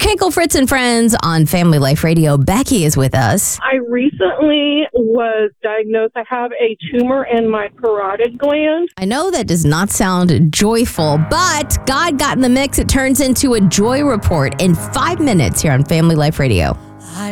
Hinkle, Fritz, and Friends on Family Life Radio. Becky is with us. I recently was diagnosed. I have a tumor in my parotid gland. I know that does not sound joyful, but God got in the mix. It turns into a joy report in 5 minutes here on Family Life Radio.